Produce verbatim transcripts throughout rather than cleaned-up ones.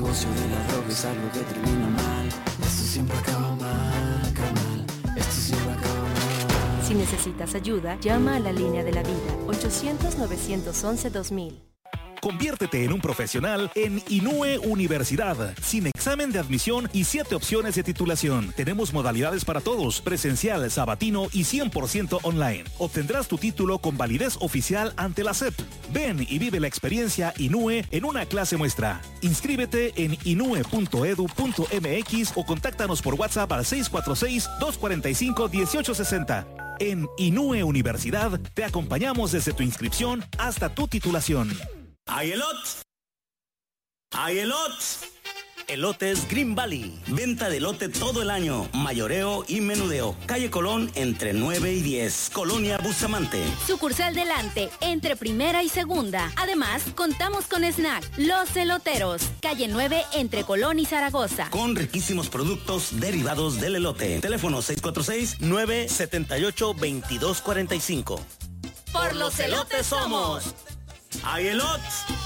negocio de la droga es algo que termina mal. Esto siempre acaba mal, carnal. Esto siempre acaba mal. Si necesitas ayuda, llama a la línea de la vida, ochocientos, novecientos once, dos mil. Conviértete en un profesional en Inúe Universidad, sin examen de admisión y siete opciones de titulación. Tenemos modalidades para todos, presencial, sabatino y cien por ciento online. Obtendrás tu título con validez oficial ante la S E P. Ven y vive la experiencia Inúe en una clase muestra. Inscríbete en inue punto edu punto mx o contáctanos por WhatsApp al seis cuatro seis, dos cuatro cinco, uno ocho seis cero. En Inúe Universidad te acompañamos desde tu inscripción hasta tu titulación. ¡Hay elot! ¡Hay elot! Elotes Green Valley. Venta de elote todo el año. Mayoreo y menudeo. Calle Colón entre nueve y diez. Colonia Bustamante. Sucursal Delante, entre primera y segunda. Además, contamos con snack. Los Eloteros. Calle nueve entre Colón y Zaragoza. Con riquísimos productos derivados del elote. Teléfono seis cuatro seis, nueve siete ocho, dos dos cuatro cinco. Por los elotes somos. ¡Hay elot!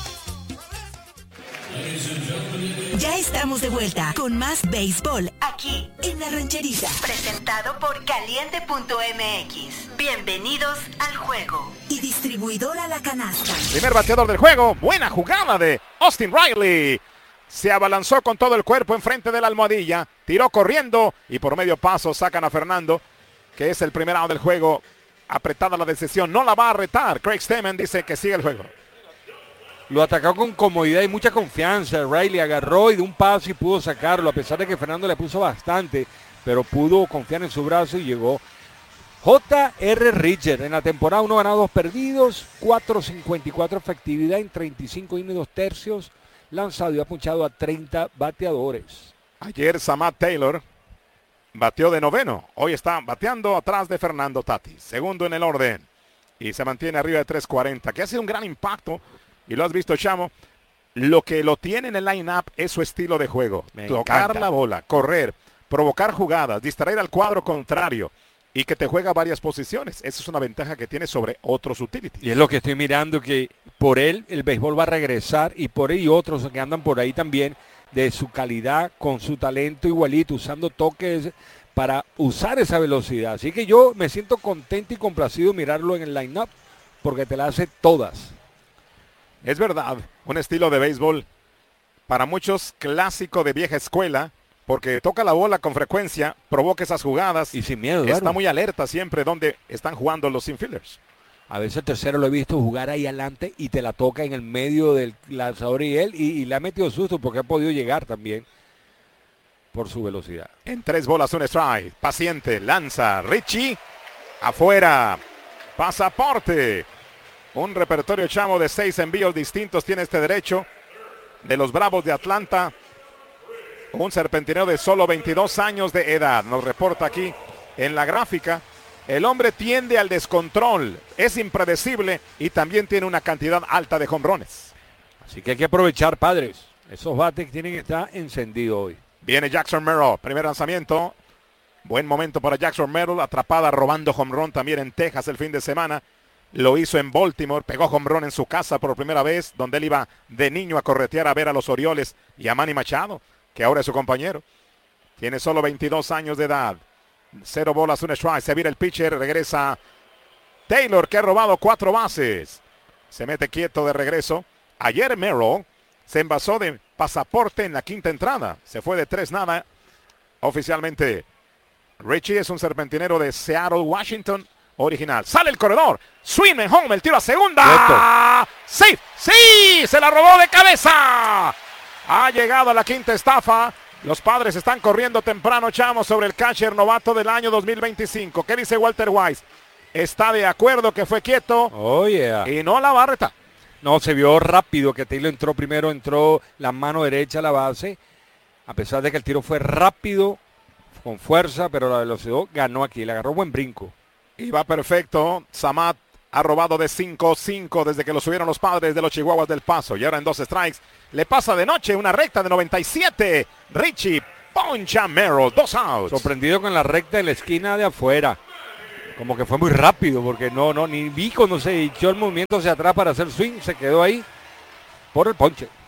Ya estamos de vuelta con más béisbol aquí en La Rancherita. Presentado por caliente punto m x. Bienvenidos al juego. Y distribuidora La Canasta. Primer bateador del juego. Buena jugada de Austin Riley. Se abalanzó con todo el cuerpo enfrente de la almohadilla. Tiró corriendo y por medio paso sacan a Fernando, que es el primer out del juego. Apretada la decisión, no la va a retar. Craig Stammen dice que sigue el juego. Lo atacó con comodidad y mucha confianza. Riley agarró y de un paso y pudo sacarlo, a pesar de que Fernando le puso bastante, pero pudo confiar en su brazo y llegó. J R Richard en la temporada, uno ganado, dos perdidos, cuatro cincuenta y cuatro efectividad en treinta y cinco innings y dos tercios, lanzado y ha punchado a treinta bateadores. Ayer Samad Taylor bateó de noveno, hoy está bateando atrás de Fernando Tatis, segundo en el orden, y se mantiene arriba de tres cuarenta, que ha sido un gran impacto. Y lo has visto, Chamo, lo que lo tiene en el line-up es su estilo de juego. Me Tocar encanta. la bola, correr, provocar jugadas, distraer al cuadro contrario y que te juega varias posiciones. Esa es una ventaja que tiene sobre otros utilities. Y es lo que estoy mirando, que por él el béisbol va a regresar y por él y otros que andan por ahí también de su calidad, con su talento igualito, usando toques para usar esa velocidad. Así que yo me siento contento y complacido mirarlo en el line-up porque te la hace todas. Es verdad, un estilo de béisbol para muchos clásico de vieja escuela, porque toca la bola con frecuencia, provoca esas jugadas. Y sin miedo, Está claro. muy alerta siempre donde están jugando los infielders. A veces el tercero lo he visto jugar ahí adelante y te la toca en el medio del lanzador y él, y, y le ha metido susto porque ha podido llegar también por su velocidad. En tres bolas, un strike. Paciente, lanza. Richie, afuera. Pasaporte. Un repertorio, Chamo, de seis envíos distintos tiene este derecho de los Bravos de Atlanta. Un serpentineo de solo veintidós años de edad. Nos reporta aquí en la gráfica. El hombre tiende al descontrol. Es impredecible y también tiene una cantidad alta de jonrones. Así que hay que aprovechar, padres. Esos bates tienen que estar encendidos hoy. Viene Jackson Merrill. Primer lanzamiento. Buen momento para Jackson Merrill. Atrapada robando jonrón también en Texas el fin de semana. Lo hizo en Baltimore, pegó jonrón en su casa por primera vez, donde él iba de niño a corretear a ver a los Orioles y a Manny Machado, que ahora es su compañero. Tiene solo veintidós años de edad. Cero bolas, un strike. Se vira el pitcher, regresa Taylor, que ha robado cuatro bases. Se mete quieto de regreso. Ayer Merrill se envasó de pasaporte en la quinta entrada. Se fue de tres nada. Oficialmente, Richie es un serpentinero de Seattle, Washington. Original. Sale el corredor. Swing en home. El tiro a segunda. Sí, sí. Se la robó de cabeza. Ha llegado a la quinta estafa. Los Padres están corriendo temprano, Chamo, sobre el catcher novato del año dos mil veinticinco. ¿Qué dice Walter Wise? Está de acuerdo que fue quieto. Oh, yeah. Y no la va a retar. No, se vio rápido que Taylor entró primero, entró la mano derecha a la base. A pesar de que el tiro fue rápido, con fuerza, pero la velocidad ganó aquí. Le agarró buen brinco. Y va perfecto. Samad ha robado de cinco cinco desde que lo subieron los Padres de los Chihuahuas del Paso. Y ahora en dos strikes le pasa de noche una recta de noventa y siete. Richie poncha Merrill. Dos outs. Sorprendido con la recta de la esquina de afuera. Como que fue muy rápido porque no, no, ni vi cuando se echó el movimiento hacia atrás para hacer swing. Se quedó ahí por el ponche.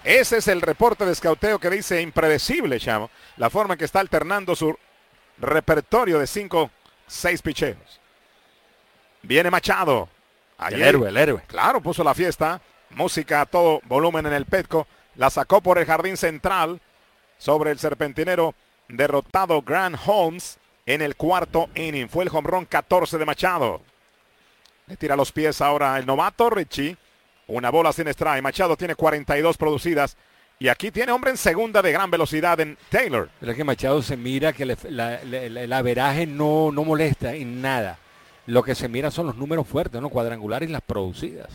Ese es el reporte de escauteo que dice impredecible, chamo. La forma en que está alternando su repertorio de cinco, seis picheos. Viene Machado. Ayer, el héroe, el héroe. Claro, puso la fiesta. Música a todo volumen en el Petco. La sacó por el jardín central sobre el serpentinero derrotado Grant Holmes en el cuarto inning. Fue el jonrón catorce de Machado. Le tira los pies ahora el novato Richie. Una bola sin strike. Machado tiene cuarenta y dos producidas. Y aquí tiene hombre en segunda de gran velocidad en Taylor. Pero es que Machado se mira que le, la, la, el averaje no, no molesta en nada. Lo que se mira son los números fuertes, ¿no? Cuadrangulares y las producidas.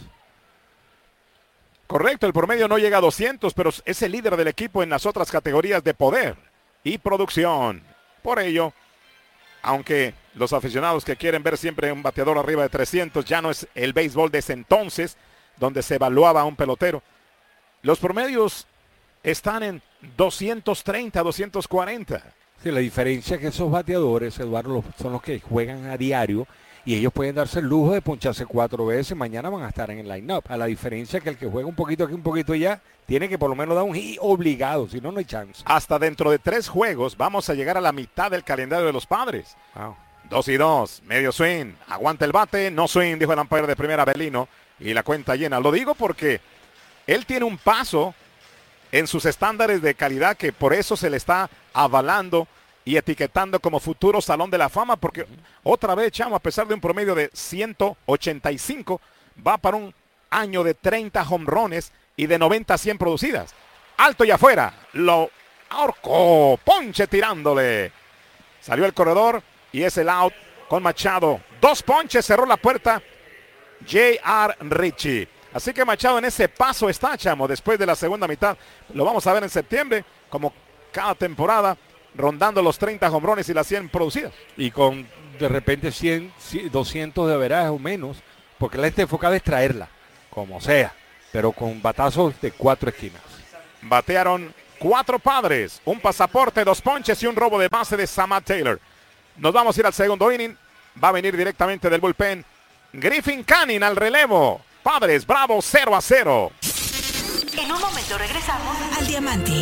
Correcto, el promedio no llega a doscientos, pero es el líder del equipo en las otras categorías de poder y producción. Por ello, aunque los aficionados que quieren ver siempre un bateador arriba de trescientos, ya no es el béisbol de ese entonces, donde se evaluaba a un pelotero. Los promedios están en doscientos treinta, doscientos cuarenta. Sí, la diferencia es que esos bateadores, Eduardo, son los que juegan a diario y ellos pueden darse el lujo de poncharse cuatro veces. Mañana van a estar en el line-up. A la diferencia que el que juega un poquito aquí, un poquito allá, tiene que por lo menos dar un hit obligado, si no, no hay chance. Hasta dentro de tres juegos vamos a llegar a la mitad del calendario de los Padres. Wow. Dos y dos, medio swing, aguanta el bate, no swing, dijo el umpire de primera Belino, y la cuenta llena. Lo digo porque él tiene un paso en sus estándares de calidad que por eso se le está avalando y etiquetando como futuro Salón de la Fama, porque otra vez, chamo, a pesar de un promedio de ciento ochenta y cinco, va para un año de treinta jonrones y de noventa a cien producidas. Alto y afuera, lo ahorcó, ponche tirándole. Salió el corredor y es el out con Machado. Dos ponches, cerró la puerta J R Richie. Así que Machado en ese paso está, chamo, después de la segunda mitad. Lo vamos a ver en septiembre, como cada temporada, rondando los treinta jonrones y las cien producidas. Y con de repente cien, doscientos de averaje o menos, porque la está enfocada es traerla, como sea, pero con batazos de cuatro esquinas. Batearon cuatro Padres, un pasaporte, dos ponches y un robo de base de Samad Taylor. Nos vamos a ir al segundo inning. Va a venir directamente del bullpen Griffin Canning al relevo. Padres, bravo, cero a cero. En un momento regresamos al Diamante.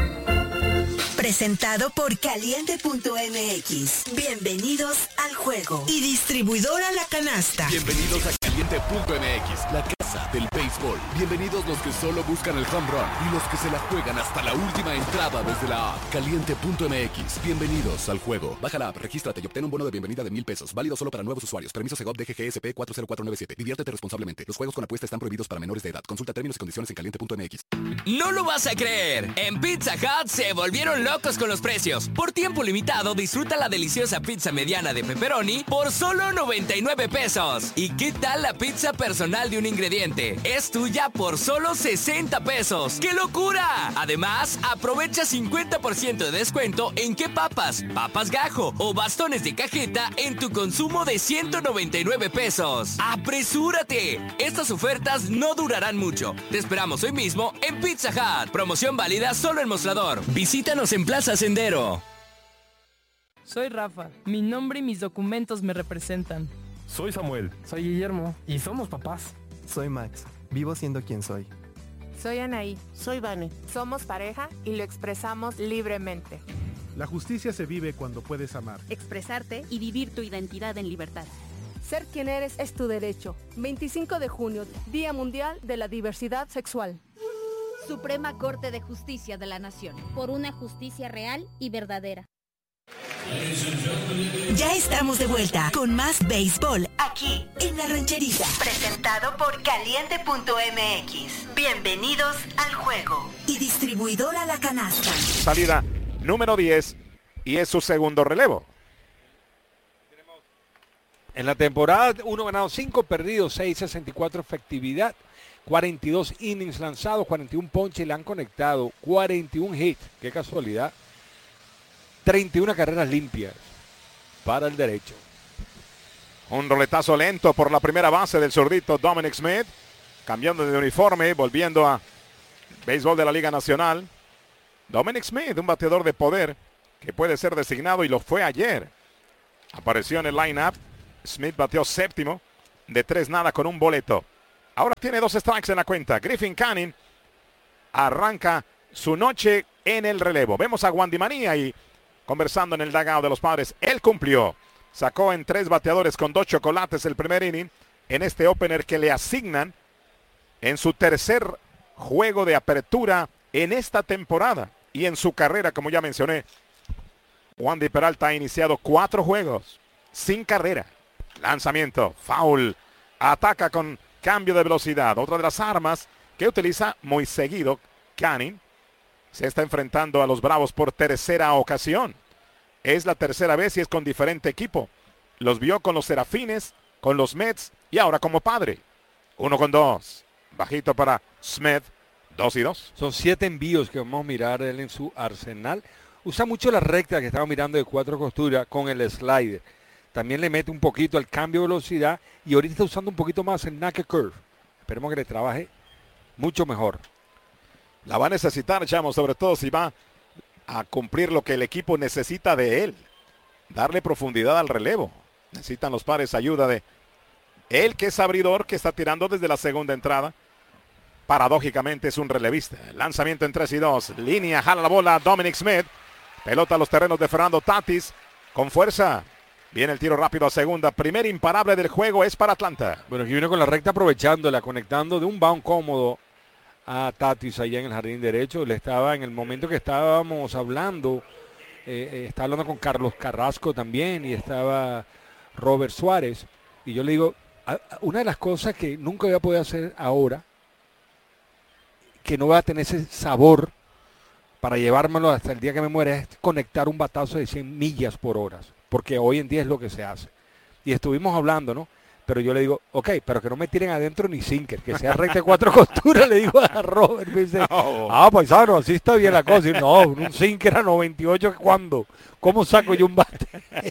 Presentado por Caliente punto M X. Bienvenidos al juego. Y distribuidora La Canasta. Bienvenidos a Caliente punto M X, la casa del béisbol. Bienvenidos los que solo buscan el home run y los que se la juegan hasta la última entrada desde la app. Caliente punto M X. Bienvenidos al juego. Baja la app, regístrate y obtén un bono de bienvenida de mil pesos. Válido solo para nuevos usuarios. Permiso Segov D G G S P cuatro cero cuatro nueve siete. Diviértete responsablemente. Los juegos con apuesta están prohibidos para menores de edad. Consulta términos y condiciones en Caliente punto M X. No lo vas a creer. En Pizza Hut se volvieron locos con los precios. Por tiempo limitado, disfruta la deliciosa pizza mediana de pepperoni por solo noventa y nueve pesos. ¿Y qué tal la pizza personal de un ingrediente? Es tuya por solo sesenta pesos. ¡Qué locura! Además, aprovecha cincuenta por ciento de descuento en qué papas, papas gajo o bastones de cajeta en tu consumo de ciento noventa y nueve pesos. ¡Apresúrate! Estas ofertas no durarán mucho. Te esperamos hoy mismo en Pizza Hut. Promoción válida solo en Mostrador. Visítanos en Plaza Sendero. Soy Rafa. Mi nombre y mis documentos me representan. Soy Samuel. Soy Guillermo. Y somos papás. Soy Max. Vivo siendo quien soy. Soy Anaí. Soy Vane. Somos pareja y lo expresamos libremente. La justicia se vive cuando puedes amar, expresarte y vivir tu identidad en libertad. Ser quien eres es tu derecho. veinticinco de junio, Día Mundial de la Diversidad Sexual. Suprema Corte de Justicia de la Nación. Por una justicia real y verdadera. Ya estamos de vuelta con más béisbol aquí en La Rancherita. Presentado por Caliente punto M X. Bienvenidos al juego. Y distribuidora La Canasta. Salida número diez y es su segundo relevo. En la temporada, uno ganado, cinco perdidos, seis sesenta y cuatro efectividad, cuarenta y dos innings lanzados, cuarenta y uno ponches, le han conectado cuarenta y uno hits. Qué casualidad. treinta y una carreras limpias para el derecho. Un roletazo lento por la primera base del zurdito Dominic Smith. Cambiando de uniforme, volviendo a béisbol de la Liga Nacional. Dominic Smith, un bateador de poder que puede ser designado y lo fue ayer. Apareció en el line-up. Smith bateó séptimo de tres nada con un boleto. Ahora tiene dos strikes en la cuenta. Griffin Canning arranca su noche en el relevo. Vemos a Guandimanía ahí conversando en el dugout de los Padres. Él cumplió. Sacó en tres bateadores con dos chocolates el primer inning en este opener que le asignan en su tercer juego de apertura en esta temporada. Y en su carrera, como ya mencioné, Wandy Peralta ha iniciado cuatro juegos sin carrera. Lanzamiento, foul, ataca con cambio de velocidad. Otra de las armas que utiliza muy seguido Canning. Se está enfrentando a los Bravos por tercera ocasión. Es la tercera vez y es con diferente equipo. Los vio con los Serafines, con los Mets y ahora como padre. Uno con dos. Bajito para Smith. Dos y dos. Son siete envíos que vamos a mirar él en su arsenal. Usa mucho la recta que estamos mirando de cuatro costuras con el slider. También le mete un poquito el cambio de velocidad y ahorita está usando un poquito más el naked curve. Esperemos que le trabaje mucho mejor. La va a necesitar, Chamo, sobre todo si va a cumplir lo que el equipo necesita de él. Darle profundidad al relevo. Necesitan los Padres ayuda de él, que es abridor, que está tirando desde la segunda entrada. Paradójicamente es un relevista. Lanzamiento en tres y dos. Línea, jala la bola Dominic Smith. Pelota a los terrenos de Fernando Tatis. Con fuerza. Viene el tiro rápido a segunda. Primer imparable del juego es para Atlanta. Bueno, aquí viene con la recta aprovechándola, conectando de un bound cómodo a Tatis allá en el jardín derecho. Le estaba en el momento que estábamos hablando, eh, eh, estaba hablando con Carlos Carrasco también y estaba Robert Suárez. Y yo le digo, a, a, una de las cosas que nunca voy a poder hacer ahora, que no va a tener ese sabor para llevármelo hasta el día que me muera, es conectar un batazo de cien millas por hora, porque hoy en día es lo que se hace. Y estuvimos hablando, ¿no? Pero yo le digo, ok, pero que no me tiren adentro ni sinker, que sea recta de cuatro costuras, le digo a Robert. Me dice, no. ah, paisano, así está bien la cosa. Y no, un sinker a noventa y ocho, ¿cuándo? ¿Cómo saco yo un bate?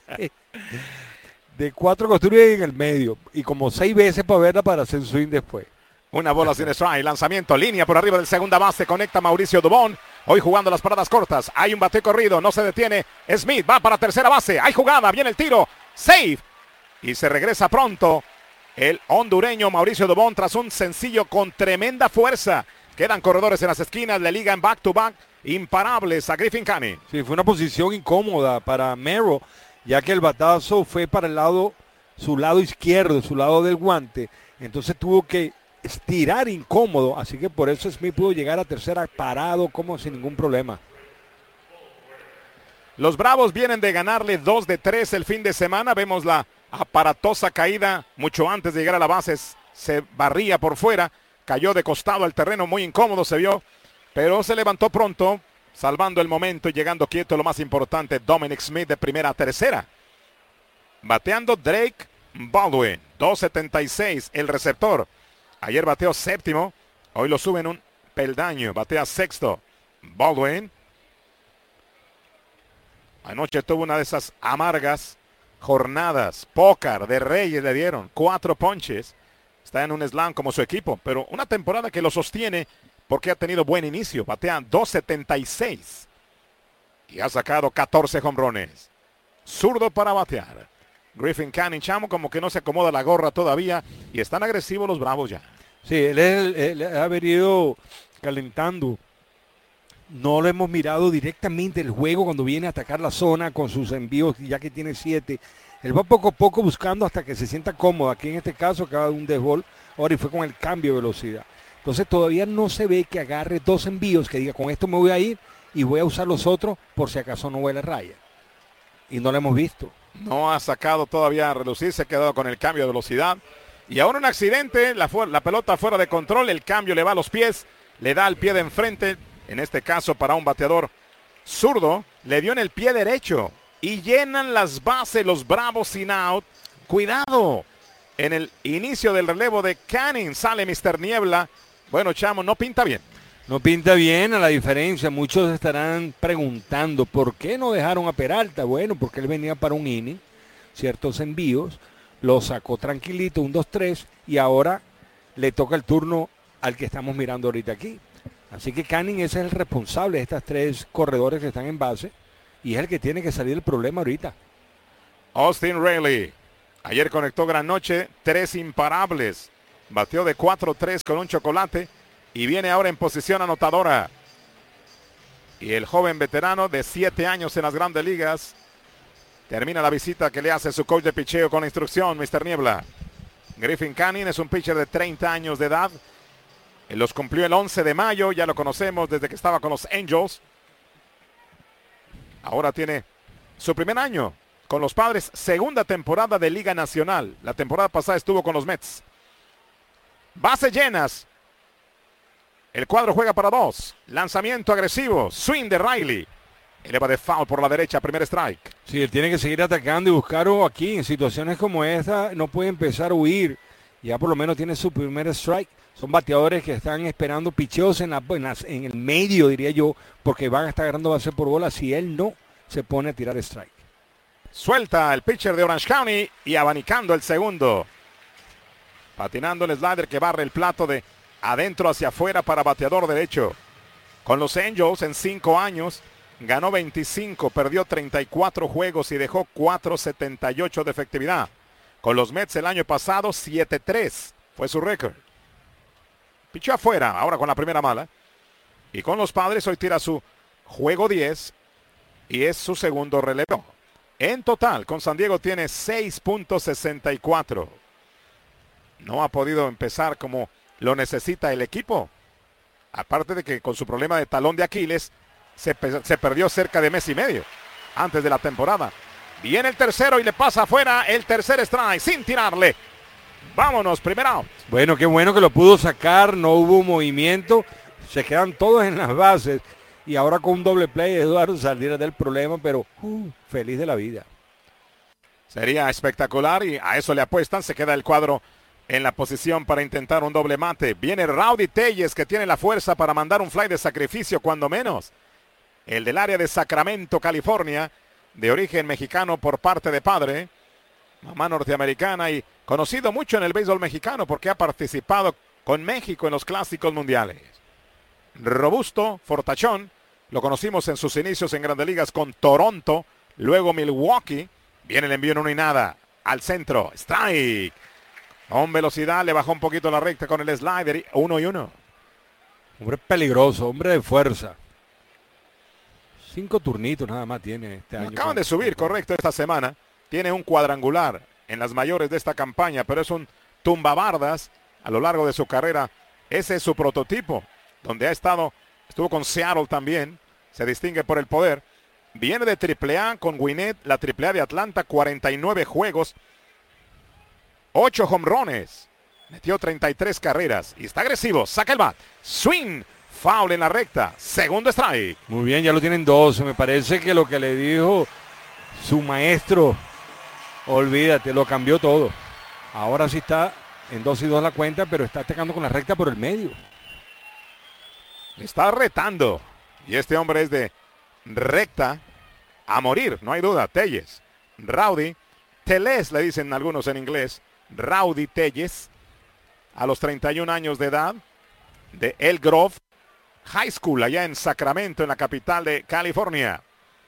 De cuatro costuras en el medio, y como seis veces para verla para hacer swing después. Una bola sin strike, lanzamiento, línea por arriba del segunda base, conecta Mauricio Dubón, hoy jugando las paradas cortas, hay un bate corrido, no se detiene, Smith va para tercera base, hay jugada, viene el tiro, save, y se regresa pronto el hondureño Mauricio Dubón tras un sencillo con tremenda fuerza. Quedan corredores en las esquinas, le ligan back to back, imparables a Griffin Canning. Sí, fue una posición incómoda para Merrill, ya que el batazo fue para el lado, su lado izquierdo, su lado del guante, entonces tuvo que estirar incómodo, así que por eso Smith pudo llegar a tercera parado como sin ningún problema. Los Bravos vienen de ganarle dos de tres el fin de semana. Vemos la aparatosa caída mucho antes de llegar a la base. Se barría por fuera, cayó de costado al terreno, muy incómodo se vio, pero se levantó pronto, salvando el momento y llegando quieto. Lo más importante, Dominic Smith de primera a tercera. Bateando Drake Baldwin, dos setenta y seis el receptor. Ayer bateó séptimo, hoy lo suben un peldaño, batea sexto. Baldwin. Anoche tuvo una de esas amargas jornadas. Pócar de Reyes le dieron, cuatro ponches. Está en un slam como su equipo, pero una temporada que lo sostiene porque ha tenido buen inicio. Batea dos setenta y seis y ha sacado catorce jonrones. Zurdo para batear. Griffin Canning, Chamo, como que no se acomoda la gorra todavía y están agresivos los Bravos ya. Sí, él, él, él ha venido calentando. No lo hemos mirado directamente el juego cuando viene a atacar la zona con sus envíos, ya que tiene siete. Él va poco a poco buscando hasta que se sienta cómodo. Aquí en este caso acaba de un desbol, ahora y fue con el cambio de velocidad. Entonces todavía no se ve que agarre dos envíos, que diga con esto me voy a ir y voy a usar los otros por si acaso no huele raya. Y no lo hemos visto. No ha sacado todavía a relucir, se ha quedado con el cambio de velocidad. Y ahora un accidente, la, la pelota fuera de control, el cambio le va a los pies, le da al pie de enfrente, en este caso para un bateador zurdo, le dio en el pie derecho. Y llenan las bases los Bravos sin out. Cuidado, en el inicio del relevo de Canning sale mister Niebla. Bueno, Chamo, no pinta bien. No pinta bien, a la diferencia, muchos estarán preguntando por qué no dejaron a Peralta. Bueno, porque él venía para un inning, ciertos envíos, lo sacó tranquilito, un dos tres, y ahora le toca el turno al que estamos mirando ahorita aquí. Así que Canning es el responsable de estas tres corredores que están en base, y es el que tiene que salir del problema ahorita. Austin Riley, ayer conectó gran noche, tres imparables, bateó de cuatro tres con un chocolate, y viene ahora en posición anotadora. Y el joven veterano de siete años en las grandes ligas termina la visita que le hace su coach de picheo con la instrucción, mister Niebla. Griffin Canning es un pitcher de treinta años de edad. Él los cumplió el once de mayo, ya lo conocemos desde que estaba con los Angels. Ahora tiene su primer año con los Padres, segunda temporada de Liga Nacional. La temporada pasada estuvo con los Mets. Bases llenas. El cuadro juega para dos. Lanzamiento agresivo. Swing de Riley. Eleva de foul por la derecha. Primer strike. Sí, él tiene que seguir atacando y buscarlo aquí. En situaciones como esta no puede empezar a huir. Ya por lo menos tiene su primer strike. Son bateadores que están esperando picheos en, la, en, las, en el medio, diría yo, porque van a estar agarrando base por bola si él no se pone a tirar strike. Suelta el pitcher de Orange County y abanicando el segundo. Patinando el slider que barre el plato de adentro hacia afuera para bateador derecho. Con los Angels en cinco años ganó veinticinco, perdió treinta y cuatro juegos y dejó cuatro setenta y ocho de efectividad. Con los Mets el año pasado siete tres fue su récord. Pichó afuera, ahora con la primera mala. Y con los Padres hoy tira su juego diez y es su segundo relevo. En total, con San Diego tiene seis punto sesenta y cuatro. No ha podido empezar como lo necesita el equipo. Aparte de que con su problema de talón de Aquiles se, se perdió cerca de mes y medio antes de la temporada. Viene el tercero y le pasa afuera el tercer strike sin tirarle. Vámonos, primer out. Bueno, qué bueno que lo pudo sacar, no hubo movimiento, se quedan todos en las bases. Y ahora con un doble play Eduardo saldría del problema, pero uh, feliz de la vida. Sería espectacular y a eso le apuestan. Se queda el cuadro en la posición para intentar un doble mate. Viene Rowdy Tellez, que tiene la fuerza para mandar un fly de sacrificio cuando menos. El del área de Sacramento, California, de origen mexicano por parte de padre. Mamá norteamericana y conocido mucho en el béisbol mexicano porque ha participado con México en los clásicos mundiales. Robusto, fortachón. Lo conocimos en sus inicios en Grandes Ligas con Toronto, luego Milwaukee. Viene el envío en uno y nada. Al centro, strike. Con velocidad, le bajó un poquito la recta con el slider. Uno y uno. Hombre peligroso, hombre de fuerza. Cinco turnitos nada más tiene este año. Acaban de subir, correcto, esta semana. Tiene un cuadrangular en las mayores de esta campaña, pero es un tumbabardas a lo largo de su carrera. Ese es su prototipo, donde ha estado, estuvo con Seattle también, se distingue por el poder. Viene de triple A con Gwinnett, la triple A de Atlanta, cuarenta y nueve juegos, ocho hombrones, metió treinta y tres carreras y está agresivo, saca el bat, swing, foul en la recta, segundo strike. Muy bien, ya lo tienen dos, me parece que lo que le dijo su maestro, olvídate, lo cambió todo. Ahora sí está en dos y dos la cuenta, pero está atacando con la recta por el medio. Está retando. Y este hombre es de recta a morir, no hay duda. Tellez, Rowdy, Tellez le dicen algunos en inglés. Rowdy Tellez, a los treinta y un años de edad, de El Grove High School, allá en Sacramento, en la capital de California.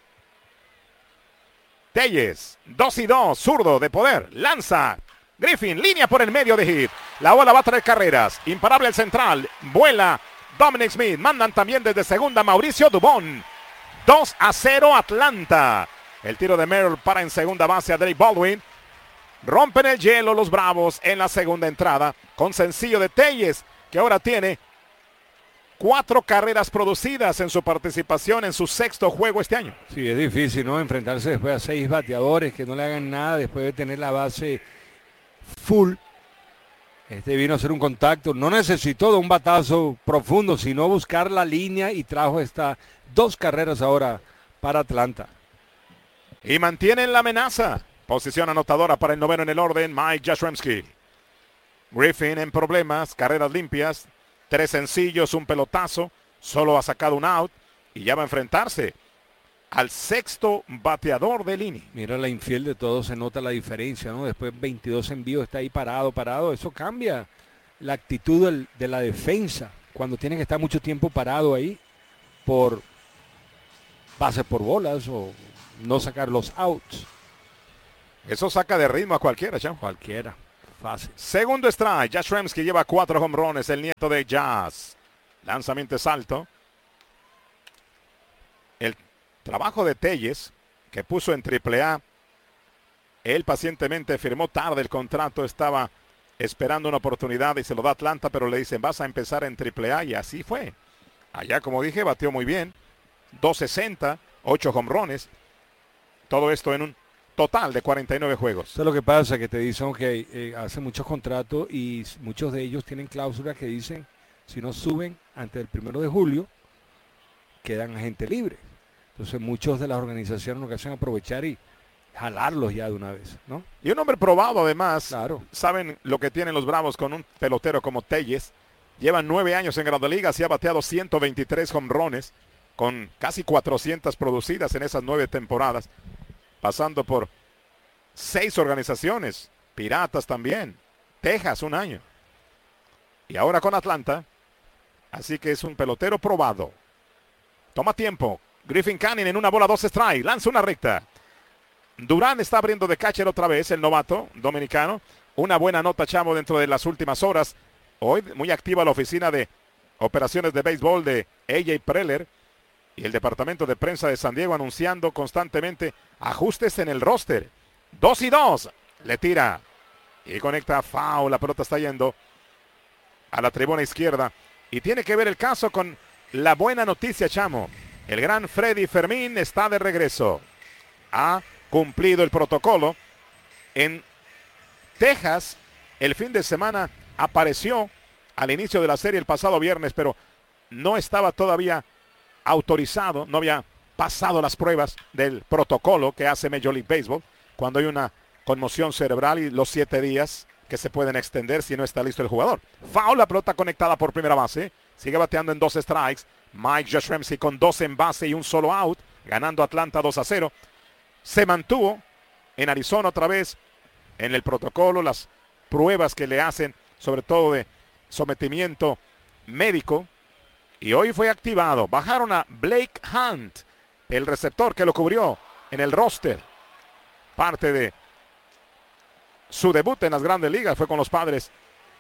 Tellez, dos y dos, zurdo de poder, lanza. Griffin, línea por el medio de hit. La bola va a traer carreras. Imparable el central, vuela Dominic Smith, mandan también desde segunda Mauricio Dubón. dos a cero Atlanta. El tiro de Merrill para en segunda base a Drake Baldwin. Rompen el hielo los Bravos en la segunda entrada con sencillo de Tellez, que ahora tiene cuatro carreras producidas en su participación en su sexto juego este año. Sí, es difícil, ¿no? Enfrentarse después a seis bateadores que no le hagan nada después de tener la base full. Este vino a hacer un contacto, no necesitó de un batazo profundo, sino buscar la línea y trajo estas dos carreras ahora para Atlanta. Y mantienen la amenaza. Posición anotadora para el noveno en el orden, Mike Yastrzemski. Griffin en problemas, carreras limpias, tres sencillos, un pelotazo, solo ha sacado un out y ya va a enfrentarse al sexto bateador del inning. Mira la infiel de todo, se nota la diferencia, ¿no? Después veintidós envíos, está ahí parado, parado. Eso cambia la actitud del, de la defensa cuando tiene que estar mucho tiempo parado ahí por bases por bolas o no sacar los outs. Eso saca de ritmo a cualquiera, Chao. Cualquiera, fácil. Segundo strike, Yastrzemski lleva cuatro jonrones, el nieto de Jazz. Lanzamiento es alto. El trabajo de Telles, que puso en triple A, él pacientemente firmó tarde el contrato, estaba esperando una oportunidad y se lo da Atlanta, pero le dicen, vas a empezar en triple A, y así fue. Allá, como dije, batió muy bien. dos sesenta, ocho jonrones. Todo esto en un total de cuarenta y nueve juegos. Eso es lo que pasa, que te dicen que eh, hacen muchos contratos y muchos de ellos tienen cláusulas que dicen, si no suben antes del primero de julio, quedan agente libre. Entonces muchos de las organizaciones lo que hacen es aprovechar y jalarlos ya de una vez, ¿no? Y un hombre probado además. Claro. Saben lo que tienen los Bravos con un pelotero como Telles. Llevan nueve años en Grandes Ligas y ha bateado ciento veintitrés jonrones con casi cuatrocientas producidas en esas nueve temporadas, pasando por seis organizaciones, Piratas también, Texas un año, y ahora con Atlanta. Así que es un pelotero probado. Toma tiempo. Griffin Canning en una bola, dos strike, lanza una recta. Durán está abriendo de catcher otra vez, el novato dominicano. Una buena nota, chamo, dentro de las últimas horas. Hoy muy activa la oficina de operaciones de béisbol de A J Preller y el departamento de prensa de San Diego anunciando constantemente ajustes en el roster. Dos y dos. Le tira y conecta foul. La pelota está yendo a la tribuna izquierda. Y tiene que ver el caso con la buena noticia, chamo. El gran Freddy Fermín está de regreso. Ha cumplido el protocolo. En Texas, el fin de semana apareció al inicio de la serie el pasado viernes, pero no estaba todavía autorizado, no había pasado las pruebas del protocolo que hace Major League Baseball cuando hay una conmoción cerebral y los siete días que se pueden extender si no está listo el jugador. Foul, la pelota conectada por primera base. Sigue bateando en dos strikes. Mike Yastrzemski con dos en base y un solo out, ganando Atlanta dos a cero. Se mantuvo en Arizona otra vez en el protocolo, las pruebas que le hacen, sobre todo de sometimiento médico. Y hoy fue activado. Bajaron a Blake Hunt, el receptor que lo cubrió en el roster. Parte de su debut en las Grandes Ligas fue con los Padres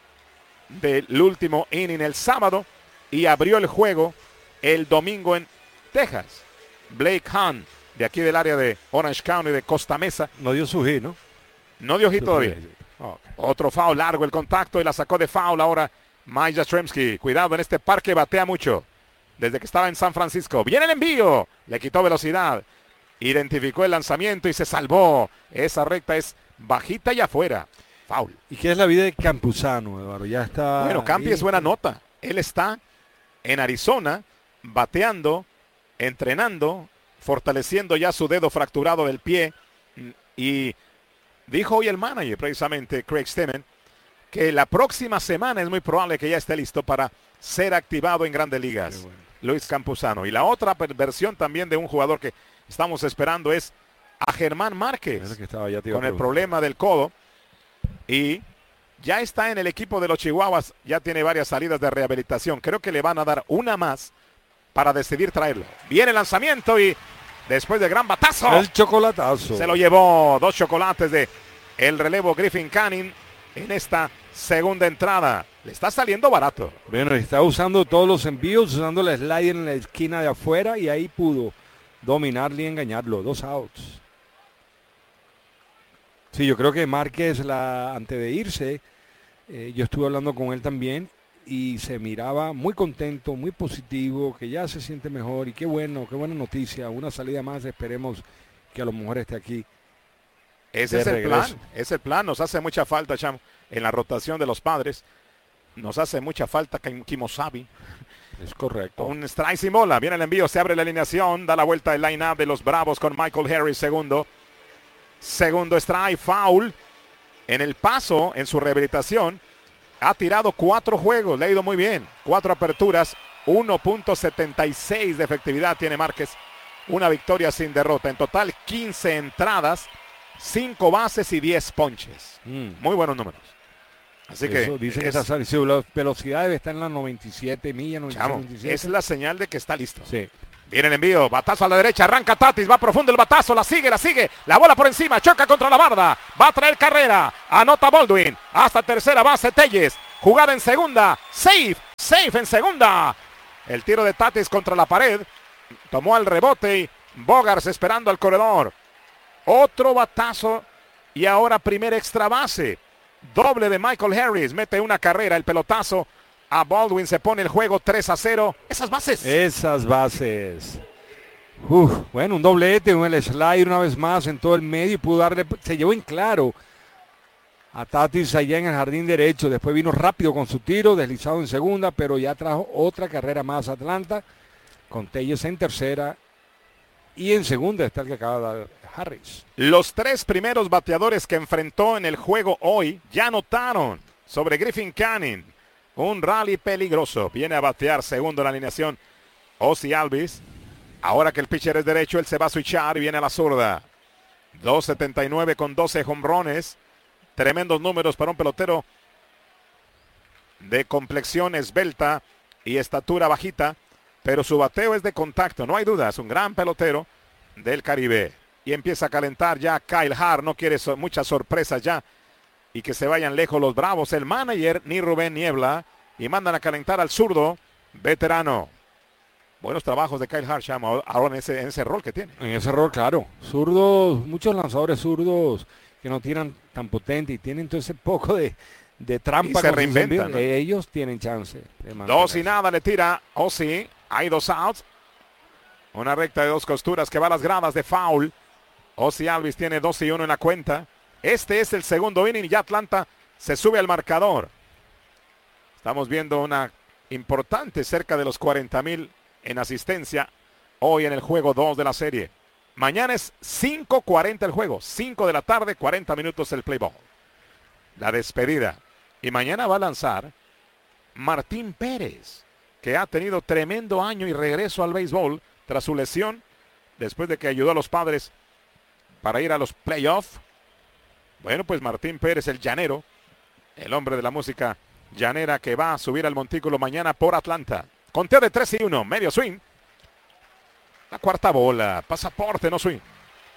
del último inning el sábado y abrió el juego el domingo en Texas. Blake Hunt, de aquí del área de Orange County, de Costa Mesa. No dio su hit, ¿no? No dio hit todavía. Okay. Otro foul, largo el contacto y la sacó de foul ahora Mike Yastrzemski. Cuidado, en este parque batea mucho. Desde que estaba en San Francisco. Viene el envío. Le quitó velocidad. Identificó el lanzamiento y se salvó. Esa recta es bajita y afuera. Foul. ¿Y qué es la vida de Campuzano, Eduardo? Ya está... Bueno, Campi es buena nota. Él está en Arizona bateando, entrenando, fortaleciendo ya su dedo fracturado del pie. Y dijo hoy el manager, precisamente Craig Stemmen, que la próxima semana es muy probable que ya esté listo para ser activado en Grandes Ligas. Bueno. Luis Campuzano. Y la otra versión también de un jugador que estamos esperando es a Germán Márquez, que estaba ya con el problema del codo. Y ya está en el equipo de los Chihuahuas, ya tiene varias salidas de rehabilitación. Creo que le van a dar una más para decidir traerlo. Viene el lanzamiento y después de gran batazo. El chocolatazo. Se lo llevó, dos chocolates de el relevo Griffin Canning en esta segunda entrada. Le está saliendo barato. Bueno, está usando todos los envíos, usando el slider en la esquina de afuera y ahí pudo dominarle y engañarlo. Dos outs. Sí, yo creo que Márquez, la, antes de irse, eh, yo estuve hablando con él también y se miraba muy contento, muy positivo, que ya se siente mejor y qué bueno, qué buena noticia. Una salida más, esperemos que a lo mejor esté aquí. Ese es el plan, es el plan. Nos hace mucha falta, chamo, en la rotación de los Padres. Nos hace mucha falta Kimosabi. Es correcto. Un strike sin bola. Viene el envío, se abre la alineación, da la vuelta el line-up de los Bravos con Michael Harris, segundo. Segundo strike, foul. En el paso, en su rehabilitación, ha tirado cuatro juegos, le ha ido muy bien. Cuatro aperturas, uno punto setenta y seis de efectividad tiene Márquez. Una victoria sin derrota. En total, quince entradas, cinco bases y diez ponches. Mm. Muy buenos números. Así Eso que dice que es, esa la velocidad debe estar en las noventa y siete millas, noventa y siete, chamo, noventa y siete. es la señal de que está listo. Sí. Viene el envío, batazo a la derecha, arranca Tatis, va profundo el batazo, la sigue, la sigue, la bola por encima, choca contra la barda, va a traer carrera, anota Baldwin, hasta tercera base Telles, jugada en segunda, safe, safe en segunda, El tiro de Tatis contra la pared. Tomó el rebote y Bogaerts esperando al corredor. Otro batazo y ahora primer extra base. Doble de Michael Harris. Mete una carrera, el pelotazo a Baldwin. Se pone el juego tres a cero. Esas bases. Esas bases. Uf, bueno, un doblete, un el slide una vez más en todo el medio y pudo darle, se llevó en claro a Tatis allá en el jardín derecho. Después vino rápido con su tiro, deslizado en segunda, pero ya trajo otra carrera más a Atlanta, con Telles en tercera y en segunda está el que acaba de dar Harris. Los tres primeros bateadores que enfrentó en el juego hoy ya anotaron sobre Griffin Canning. Un rally peligroso. Viene a batear segundo en la alineación Ozzie Albies. Ahora que el pitcher es derecho, él se va a switchar y viene a la zurda. dos setenta y nueve con doce jonrones. Tremendos números para un pelotero de complexión esbelta y estatura bajita. Pero su bateo es de contacto, no hay duda. Es un gran pelotero del Caribe. Y empieza a calentar ya Kyle Hart. No quiere so- muchas sorpresas ya. Y que se vayan lejos los Bravos. El manager, ni Rubén Niebla. Y mandan a calentar al zurdo veterano. Buenos trabajos de Kyle Hart, Chama, ahora en ese, en ese rol que tiene. En ese rol, claro. Zurdos, muchos lanzadores zurdos que no tiran tan potente y tienen entonces poco de, de trampa. Y se reinventan, ¿no? Ellos tienen chance. De dos y nada le tira Ozzie. Hay dos outs. Una recta de dos costuras que va a las gradas de foul. Ozzie Albies tiene dos y uno en la cuenta. Este es el segundo inning y ya Atlanta se sube al marcador. Estamos viendo una importante, cerca de los cuarenta mil en asistencia hoy en el juego dos de la serie. Mañana es cinco cuarenta el juego, cinco de la tarde, cuarenta minutos el play ball. La despedida. Y mañana va a lanzar Martín Pérez, que ha tenido tremendo año y regreso al béisbol tras su lesión, después de que ayudó a los Padres para ir a los playoffs. Bueno, pues Martín Pérez, el llanero, el hombre de la música llanera, que va a subir al montículo mañana por Atlanta. Conteo de tres y uno, medio swing. La cuarta bola, pasaporte, no swing.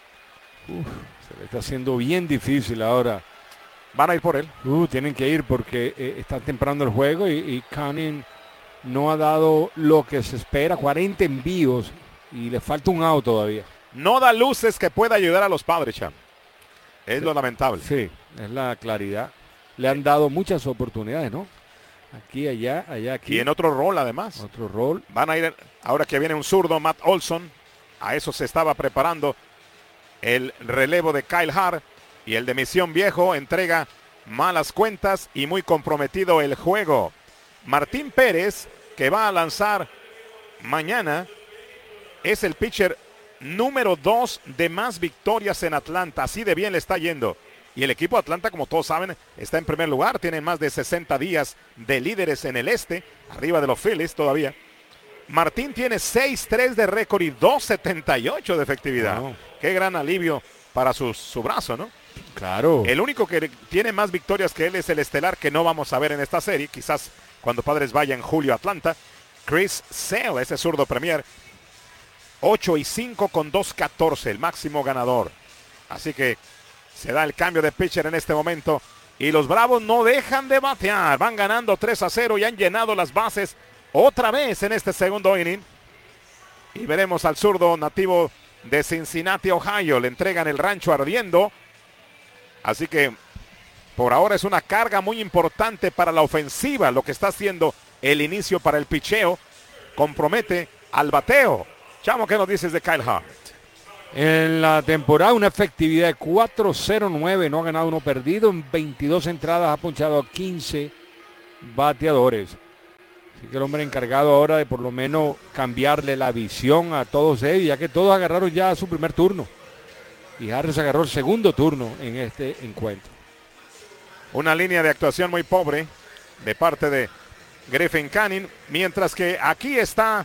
Uf, se le está haciendo bien difícil ahora. Van a ir por él. Uh, tienen que ir porque eh, está temprano el juego y, y Canning no ha dado lo que se espera. cuarenta envíos y le falta un out todavía. No da luces que pueda ayudar a los Padres, Cham. Es sí, lo lamentable. Sí, es la claridad. Le han dado muchas oportunidades, ¿no? Aquí, allá, allá, aquí. Y en otro rol, además. Otro rol. Van a ir, ahora que viene un zurdo, Matt Olson. A eso se estaba preparando el relevo de Kyle Hart. Y el de Misión Viejo entrega malas cuentas y muy comprometido el juego. Martín Pérez, que va a lanzar mañana, es el pitcher número dos de más victorias en Atlanta. Así de bien le está yendo. Y el equipo de Atlanta, como todos saben, está en primer lugar. Tienen más de sesenta días de líderes en el este, arriba de los Phillies todavía. Martín tiene seis tres de récord y dos setenta y ocho de efectividad. Wow. Qué gran alivio para su, su brazo, ¿no? Claro. El único que tiene más victorias que él es el estelar, que no vamos a ver en esta serie. Quizás cuando Padres vaya en julio a Atlanta. Chris Sale, ese zurdo premier. ocho y cinco con dos catorce, el máximo ganador. Así que se da el cambio de pitcher en este momento. Y los Bravos no dejan de batear. Van ganando tres a cero y han llenado las bases otra vez en este segundo inning. Y veremos al zurdo nativo de Cincinnati, Ohio. Le entregan el rancho ardiendo. Así que por ahora es una carga muy importante para la ofensiva. Lo que está haciendo el inicio para el picheo compromete al bateo. Chamo, ¿qué nos dices de Kyle Hart? En la temporada una efectividad de cuatro cero nueve, no ha ganado uno perdido, en veintidós entradas ha ponchado a quince bateadores. Así que el hombre encargado ahora de por lo menos cambiarle la visión a todos ellos, ya que todos agarraron ya su primer turno. Y Harris agarró el segundo turno en este encuentro. Una línea de actuación muy pobre de parte de Griffin Canning, mientras que aquí está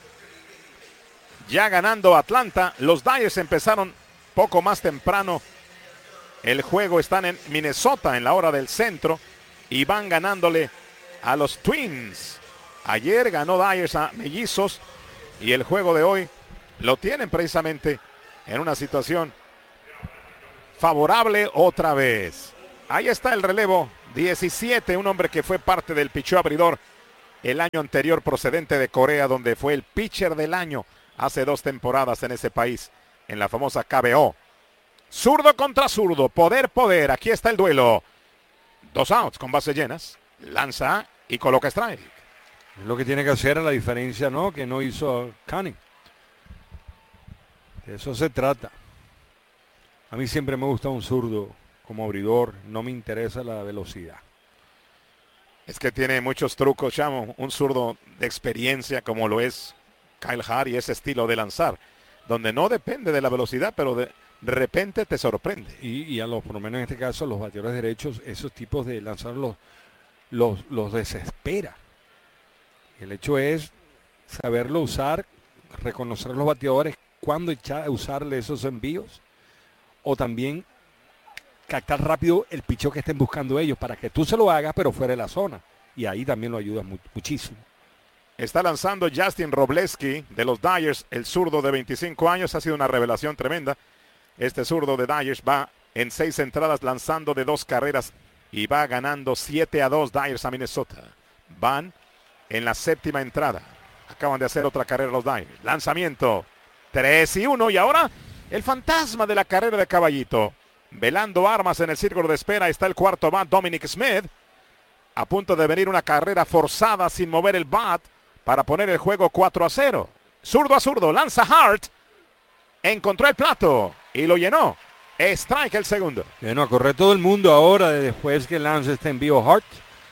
ya ganando Atlanta. Los Dyers empezaron poco más temprano el juego. Están en Minnesota en la hora del centro y van ganándole a los Twins. Ayer ganó Dyers a Mellizos y el juego de hoy lo tienen precisamente en una situación favorable otra vez. Ahí está el relevo diecisiete, un hombre que fue parte del picheo abridor el año anterior procedente de Corea, donde fue el pitcher del año hace dos temporadas en ese país, en la famosa K B O. Zurdo contra zurdo, poder, poder. Aquí está el duelo. Dos outs con bases llenas. Lanza y coloca strike. Es lo que tiene que hacer, a la diferencia, ¿no?, que no hizo Canning. De eso se trata. A mí siempre me gusta un zurdo como abridor. No me interesa la velocidad. Es que tiene muchos trucos, Chamo. Un zurdo de experiencia como lo es Kyle Hart y ese estilo de lanzar, donde no depende de la velocidad, pero de, de repente te sorprende. Y, y a los, por lo menos en este caso, los bateadores derechos, esos tipos de lanzar los, los, los desespera. El hecho es saberlo usar, reconocer a los bateadores, cuándo echar, usarle esos envíos, o también captar rápido el picheo que estén buscando ellos para que tú se lo hagas, pero fuera de la zona. Y ahí también lo ayuda mu- muchísimo. Está lanzando Justin Robleski de los Dyers, el zurdo de veinticinco años. Ha sido una revelación tremenda. Este zurdo de Dyers va en seis entradas lanzando de dos carreras y va ganando siete a dos Dyers a Minnesota. Van en la séptima entrada. Acaban de hacer otra carrera los Dyers. Lanzamiento tres y uno, y ahora el fantasma de la carrera de Caballito. Velando armas en el círculo de espera está el cuarto bat, Dominic Smith. A punto de venir una carrera forzada sin mover el bat para poner el juego cuatro a cero. Zurdo a zurdo, lanza Hart. Encontró el plato y lo llenó. Strike el segundo. Bueno, a correr todo el mundo ahora después que lance este envío Hart.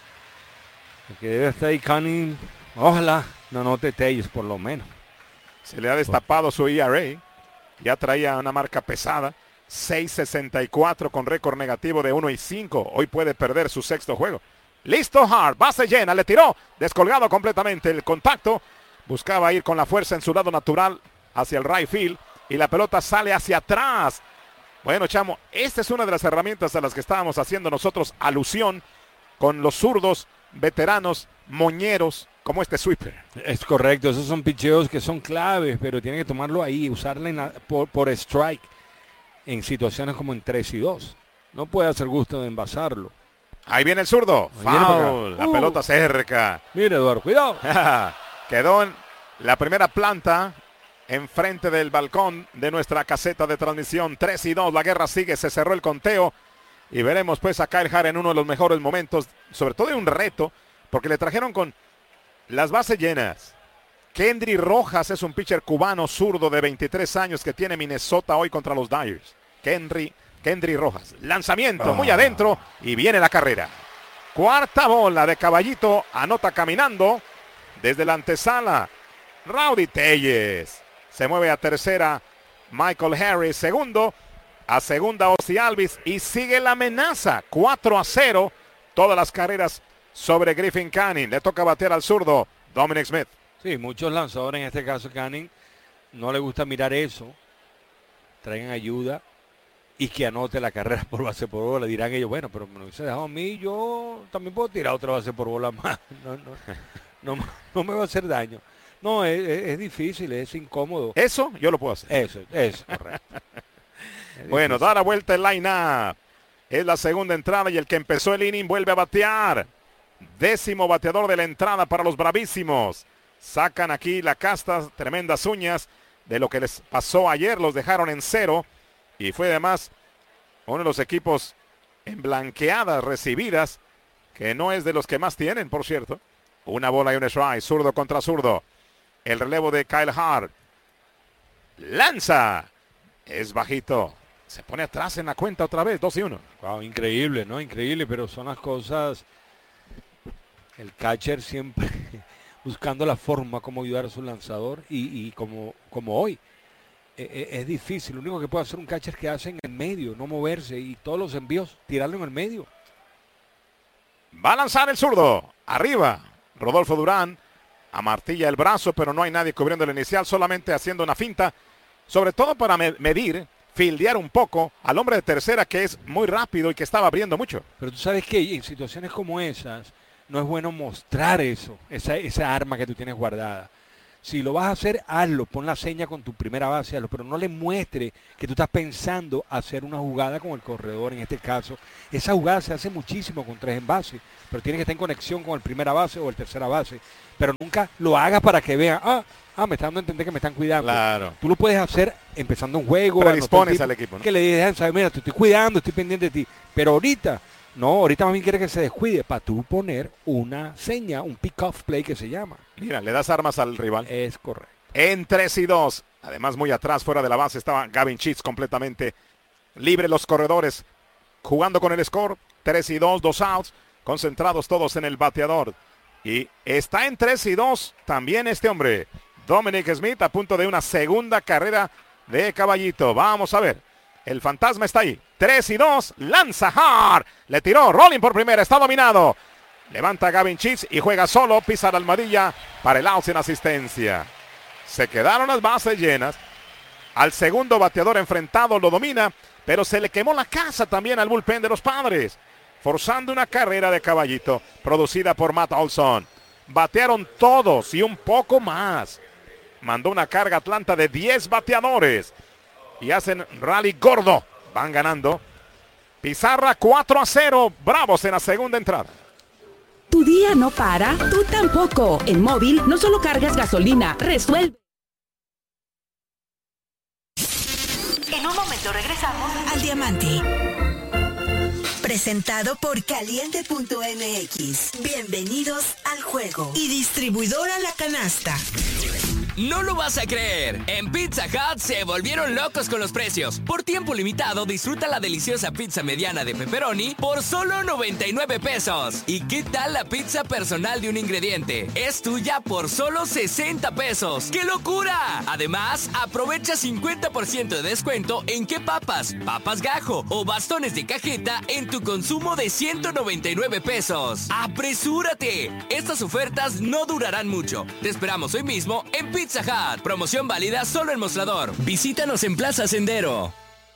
Que debe estar ahí Canning. Ojalá no note Telles por lo menos. Se le ha destapado su E R A. Ya traía una marca pesada. seis sesenta y cuatro con récord negativo de uno y cinco. Hoy puede perder su sexto juego. Listo Hart, base llena, le tiró. Descolgado completamente el contacto. Buscaba ir con la fuerza en su lado natural hacia el right field. Y la pelota sale hacia atrás. Bueno, Chamo, esta es una de las herramientas a las que estábamos haciendo nosotros alusión con los zurdos veteranos, moñeros, como este sweeper. Es correcto, esos son picheos que son claves, pero tienen que tomarlo ahí, usarla en la, por, por strike en situaciones como en tres y dos. No puede hacer gusto de envasarlo. Ahí viene el zurdo. Foul. La uh. pelota cerca. Mire, Eduardo, cuidado. Quedó en la primera planta enfrente del balcón de nuestra caseta de transmisión. tres y dos, la guerra sigue, se cerró el conteo. Y veremos pues a Kyle Hart en uno de los mejores momentos, sobre todo de un reto, porque le trajeron con las bases llenas. Kendry Rojas es un pitcher cubano zurdo de veintitrés años que tiene Minnesota hoy contra los Dyers. Kendry, Kendry Rojas. Lanzamiento oh. muy adentro y viene la carrera. Cuarta bola de Caballito, anota caminando desde la antesala. Rowdy Telles. Se mueve a tercera Michael Harris. Segundo. A segunda Ozzy Alvis y sigue la amenaza. cuatro a cero. Todas las carreras sobre Griffin Canning. Le toca batear al zurdo Dominic Smith. Sí, muchos lanzadores, en este caso Canning, no le gusta mirar eso. Traigan ayuda y que anote la carrera por base por bola. Dirán ellos, bueno, pero me lo hubiese dejado a mí, yo también puedo tirar otra base por bola más. No, no, no, no me va a hacer daño. No, es, es, es difícil, es incómodo. Eso yo lo puedo hacer. Eso, eso, correcto. Bueno, da la vuelta el line-up. Es la segunda entrada y el que empezó el inning vuelve a batear. Décimo bateador de la entrada para los bravísimos. Sacan aquí la casta, tremendas uñas de lo que les pasó ayer. Los dejaron en cero. Y fue además uno de los equipos en blanqueadas recibidas, que no es de los que más tienen, por cierto. Una bola y un strike, zurdo contra zurdo. El relevo de Kyle Hart. Lanza. Es bajito. Se pone atrás en la cuenta otra vez, dos y uno. Wow, increíble, ¿no? Increíble, pero son las cosas. El catcher siempre buscando la forma como ayudar a su lanzador y, y como, como hoy. Eh, es difícil, lo único que puede hacer un catcher que hace en el medio, no moverse y todos los envíos, tirarlo en el medio. Va a lanzar el zurdo. Arriba, Rodolfo Durán. Amartilla el brazo, pero no hay nadie cubriendo el inicial, solamente haciendo una finta. Sobre todo para me- medir, fildear un poco al hombre de tercera que es muy rápido y que estaba abriendo mucho. Pero tú sabes que en situaciones como esas, no es bueno mostrar eso, esa, esa arma que tú tienes guardada. Si lo vas a hacer, hazlo, pon la seña con tu primera base, hazlo, pero no le muestre que tú estás pensando hacer una jugada con el corredor, en este caso. Esa jugada se hace muchísimo con tres en base, pero tiene que estar en conexión con el primera base o el tercera base. Pero nunca lo hagas para que vean, ah, ah, me están dando a entender que me están cuidando. Claro. Tú lo puedes hacer empezando un juego. Predispones al equipo, ¿no? Que le dejan saber, mira, te estoy cuidando, estoy pendiente de ti. Pero ahorita, no, ahorita más bien quiere que se descuide para tú poner una seña, un pick-off play que se llama. Mira, le das armas al rival. Es correcto. En tres y dos. Además, muy atrás, fuera de la base, estaba Gavin Sheets completamente libre. Los corredores jugando con el score. tres y dos, dos outs. Concentrados todos en el bateador. Y está en tres y dos también este hombre. Dominic Smith a punto de una segunda carrera de Caballito. Vamos a ver. El fantasma está ahí. tres y dos. Lanza hard. Le tiró. Rolling por primera. Está dominado. Levanta Gavin Sheets y juega solo. Pisa la almohadilla para el out sin asistencia. Se quedaron las bases llenas. Al segundo bateador enfrentado lo domina, pero se le quemó la casa también al bullpen de los Padres, forzando una carrera de Caballito producida por Matt Olson. Batearon todos y un poco más. Mandó una carga Atlanta de diez bateadores y hacen rally gordo. Van ganando. Pizarra cuatro a cero. Bravos en la segunda entrada. ¿Tu día no para? Tú tampoco. En Móvil no solo cargas gasolina, resuelve. En un momento regresamos al Diamante. Presentado por Caliente punto M X. Bienvenidos al juego. Y distribuidora La Canasta. No lo vas a creer. En Pizza Hut se volvieron locos con los precios. Por tiempo limitado, disfruta la deliciosa pizza mediana de pepperoni por solo noventa y nueve pesos. ¿Y qué tal la pizza personal de un ingrediente? Es tuya por solo sesenta pesos. ¡Qué locura! Además, aprovecha cincuenta por ciento de descuento en qué papas, papas gajo o bastones de cajeta en tu consumo de ciento noventa y nueve pesos. ¡Apresúrate! Estas ofertas no durarán mucho. Te esperamos hoy mismo en Pizza Pizza Hut. Promoción válida solo en Mostrador. Visítanos en Plaza Sendero.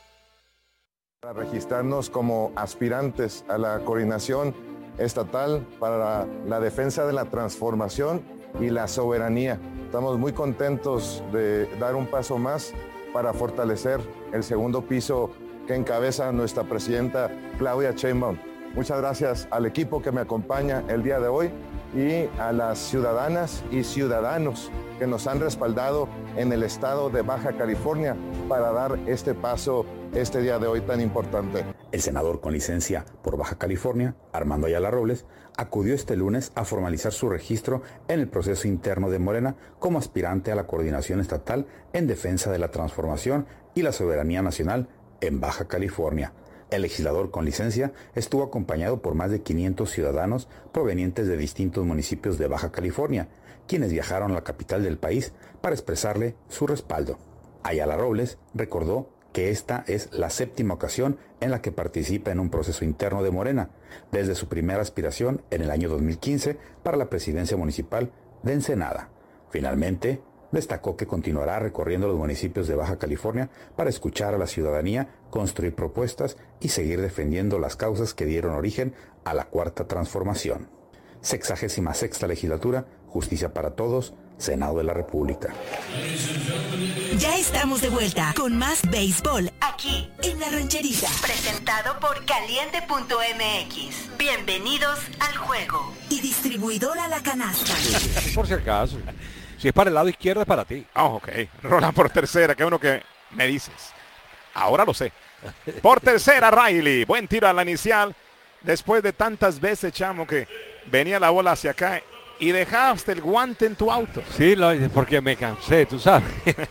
Para registrarnos como aspirantes a la coordinación estatal para la defensa de la transformación y la soberanía. Estamos muy contentos de dar un paso más para fortalecer el segundo piso que encabeza nuestra presidenta Claudia Sheinbaum. Muchas gracias al equipo que me acompaña el día de hoy y a las ciudadanas y ciudadanos que nos han respaldado en el estado de Baja California para dar este paso este día de hoy tan importante. El senador con licencia por Baja California, Armando Ayala Robles, acudió este lunes a formalizar su registro en el proceso interno de Morena como aspirante a la coordinación estatal en defensa de la transformación y la soberanía nacional en Baja California. El legislador con licencia estuvo acompañado por más de quinientos ciudadanos provenientes de distintos municipios de Baja California, quienes viajaron a la capital del país para expresarle su respaldo. Ayala Robles recordó que esta es la séptima ocasión en la que participa en un proceso interno de Morena, desde su primera aspiración en el año dos mil quince para la presidencia municipal de Ensenada. Finalmente, destacó que continuará recorriendo los municipios de Baja California para escuchar a la ciudadanía, construir propuestas y seguir defendiendo las causas que dieron origen a la Cuarta Transformación. Sexagésima sexta legislatura, Justicia para Todos, Senado de la República. Ya estamos de vuelta con más béisbol aquí en La Rancherita. Presentado por Caliente punto M X. Bienvenidos al juego. Y distribuidora La Canasta. Por si acaso. Si es para el lado izquierdo es para ti. Ah, oh, ok. Roland por tercera, que uno que me dices. Ahora lo sé. Por tercera, Riley. Buen tiro a la inicial. Después de tantas veces, chamo, que venía la bola hacia acá y dejaste el guante en tu auto. Sí, lo, porque me cansé, tú sabes.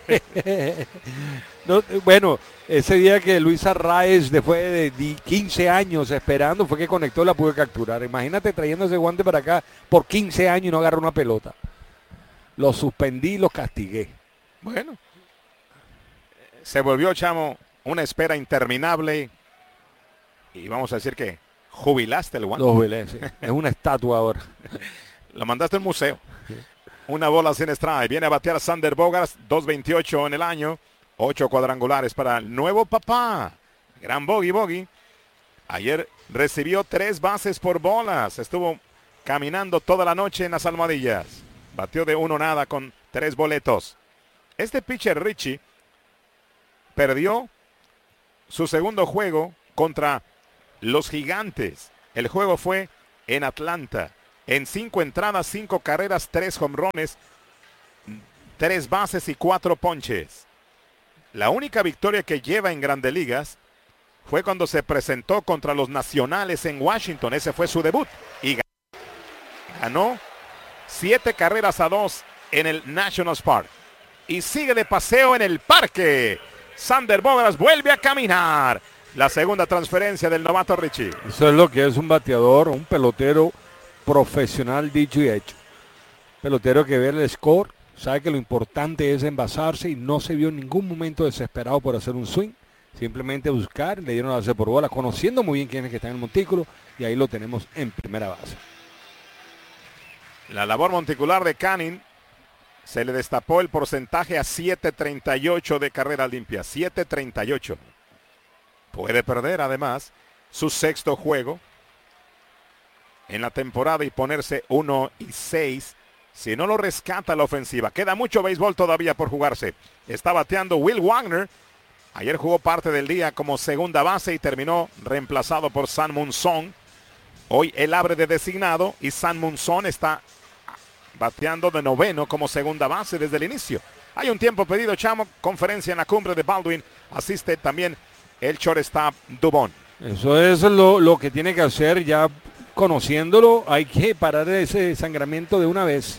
No, bueno, ese día que Luis Arraez, después de quince años esperando, fue que conectó y la pude capturar. Imagínate trayendo ese guante para acá por quince años y no agarró una pelota. Lo suspendí y lo castigué. Bueno, se volvió, chamo, una espera interminable. Y vamos a decir que jubilaste el guante. Lo jubilé, sí. Es una estatua ahora. Lo mandaste al museo. Sí. Una bola sin strike. Viene a batear Sander Bogaerts, dos veintiocho en el año. Ocho cuadrangulares para el nuevo papá. Gran bogey, bogey. Ayer recibió tres bases por bolas. Estuvo caminando toda la noche en las almohadillas. Batió de uno nada con Tres boletos. Este pitcher Richie perdió su segundo juego contra los Gigantes. El juego fue en Atlanta. En cinco entradas, cinco carreras, tres jonrones, tres bases y cuatro ponches. La única victoria que lleva en Grandes Ligas fue cuando se presentó contra los Nacionales en Washington. Ese fue su debut. Y ganó siete carreras a dos en el Nationals Park. Y sigue de paseo en el parque. Xander Bogaerts vuelve a caminar. La segunda transferencia del novato Richie. Eso es lo que es un bateador, un pelotero profesional dicho y hecho. Pelotero que ve el score, sabe que lo importante es envasarse y no se vio en ningún momento desesperado por hacer un swing. Simplemente buscar, le dieron la base por bola, conociendo muy bien quiénes que están en el montículo, y ahí lo tenemos en primera base. La labor monticular de Canning, se le destapó el porcentaje a siete treinta y ocho de carrera limpia. siete treinta y ocho. Puede perder además su sexto juego en la temporada y ponerse uno y seis si no lo rescata la ofensiva. Queda mucho béisbol todavía por jugarse. Está bateando Will Wagner. Ayer jugó parte del día como segunda base y terminó reemplazado por Sang-Moon Son. Hoy él abre de designado y Sang-Moon Son está bateando de noveno como segunda base desde el inicio. Hay un tiempo pedido, Chamo. Conferencia en la cumbre de Baldwin. Asiste también el shortstop Dubón. Eso es lo, lo que tiene que hacer ya conociéndolo. Hay que parar ese sangramiento de una vez.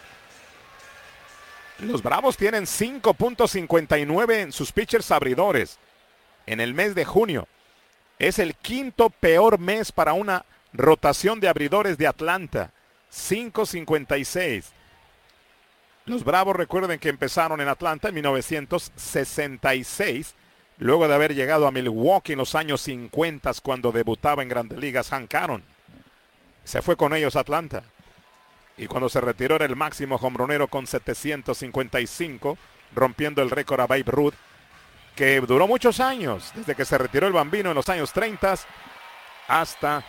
Los Bravos tienen cinco punto cincuenta y nueve en sus pitchers abridores en el mes de junio. Es el quinto peor mes para una rotación de abridores de Atlanta. cinco cincuenta y seis. Los Bravos, recuerden que empezaron en Atlanta en mil novecientos sesenta y seis, luego de haber llegado a Milwaukee en los años cincuenta cuando debutaba en Grandes Ligas Hank Aaron. Se fue con ellos a Atlanta. Y cuando se retiró era el máximo jonronero con setecientos cincuenta y cinco, rompiendo el récord a Babe Ruth, que duró muchos años, desde que se retiró el Bambino en los años treinta hasta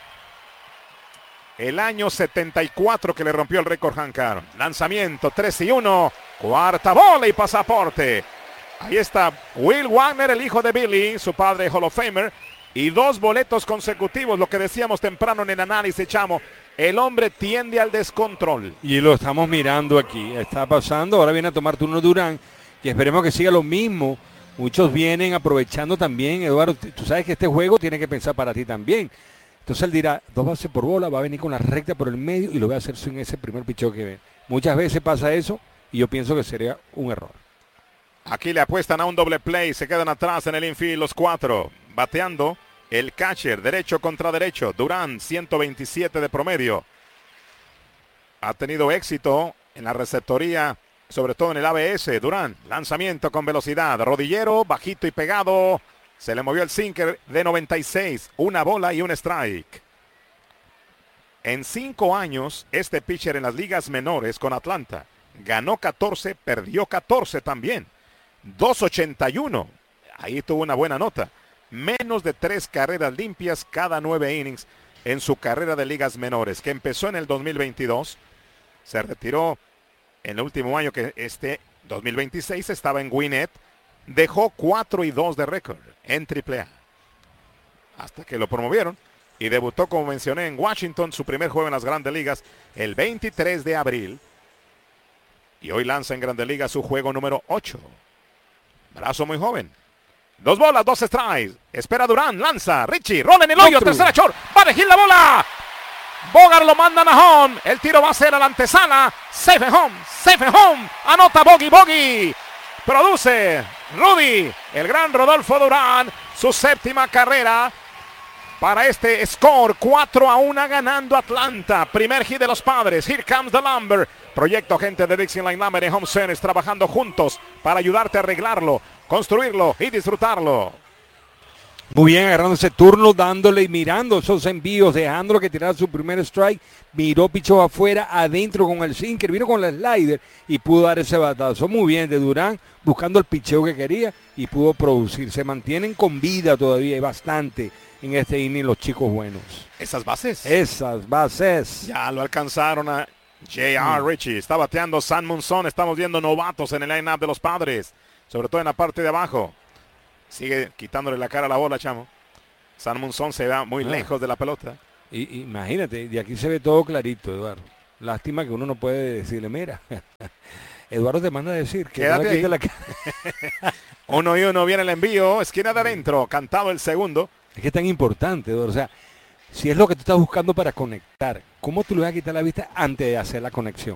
el año setenta y cuatro que le rompió el récord Hank Aaron. Lanzamiento, tres y uno, cuarta bola y pasaporte. Ahí está Will Wagner, el hijo de Billy, su padre Hall of Famer, y dos boletos consecutivos, lo que decíamos temprano en el análisis, Chamo. El hombre tiende al descontrol. Y lo estamos mirando aquí, está pasando, ahora viene a tomar turno Durán, y esperemos que siga lo mismo. Muchos vienen aprovechando también, Eduardo, tú sabes que este juego tiene que pensar para ti también. Entonces él dirá, dos bases por bola, va a venir con la recta por el medio y lo va a hacer en ese primer picheo que ve. Muchas veces pasa eso y yo pienso que sería un error. Aquí le apuestan a un doble play, se quedan atrás en el infield los cuatro. Bateando el catcher, derecho contra derecho. Durán, ciento veintisiete de promedio. Ha tenido éxito en la receptoría, sobre todo en el A B S. Durán, lanzamiento con velocidad. Rodillero, bajito y pegado. Se le movió el sinker de noventa y seis. Una bola y un strike. En cinco años, este pitcher en las ligas menores con Atlanta ganó catorce, perdió catorce también. dos ochenta y uno. Ahí tuvo una buena nota. Menos de tres carreras limpias cada nueve innings en su carrera de ligas menores, que empezó en el dos mil veintidós. Se retiró en el último año, que este dos mil veintiséis estaba en Gwinnett. Dejó cuatro y dos de récord en triple A. Hasta que lo promovieron y debutó, como mencioné, en Washington, su primer juego en las Grandes Ligas el veintitrés de abril. Y hoy lanza en Grandes Ligas su juego número ocho. Brazo muy joven. Dos bolas, dos strikes. Espera Durán, lanza. Richie, rola en el hoyo, tercera short. Va a elegir la bola. Bogart lo mandan a home. El tiro va a ser a la antesala. Safe and home, safe and home. Anota Bogey, Bogey. Produce Rudy, el gran Rodolfo Durán, su séptima carrera para este score. cuatro a uno ganando Atlanta. Primer hit de los Padres. Here comes the lumber. Proyecto gente de Dixie Line Lumber en Home Centers, trabajando juntos para ayudarte a arreglarlo, construirlo y disfrutarlo. Muy bien, agarrando ese turno, dándole y mirando esos envíos, dejándolo que tirara su primer strike. Miró, pichó afuera, adentro con el sinker, vino con el slider y pudo dar ese batazo. Muy bien de Durán, buscando el picheo que quería y pudo producir. Se mantienen con vida todavía, y bastante en este inning los chicos buenos. Esas bases. Esas bases. Ya lo alcanzaron a J R. Ritchie está bateando. San Munson. Estamos viendo novatos en el line-up de los Padres. Sobre todo en la parte de abajo. Sigue quitándole la cara a la bola, chamo. San Munson se va muy ah. lejos de la pelota. Y, imagínate, de aquí se ve todo clarito, Eduardo. Lástima que uno no puede decirle, mira, Eduardo te manda a decir que quédate ahí. La... uno y uno viene el envío, esquina de adentro, cantado el segundo. Es que es tan importante, Eduardo. O sea, si es lo que tú estás buscando para conectar, ¿cómo tú le vas a quitar la vista antes de hacer la conexión?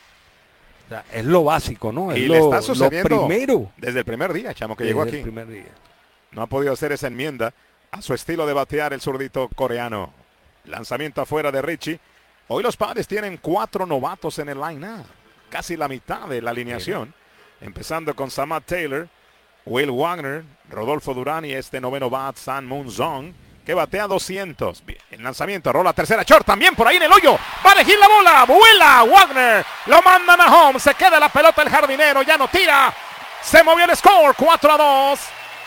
O sea, es lo básico, ¿no? Es y lo, le está sucediendo lo primero. Desde el primer día, chamo, que desde llegó aquí. El primer día. No ha podido hacer esa enmienda a su estilo de batear el zurdito coreano. Lanzamiento afuera de Ritchie. Hoy los Padres tienen cuatro novatos en el line-up. Casi la mitad de la alineación. Sí. Empezando con Samad Taylor, Will Wagner, Rodolfo Durán y este noveno bat, San Moon Zong, que batea doscientos. Bien, el lanzamiento, rola tercera, short, también por ahí en el hoyo. Va a elegir la bola, vuela Wagner. Lo mandan a home, se queda la pelota el jardinero, ya no tira. Se movió el score, cuatro a dos.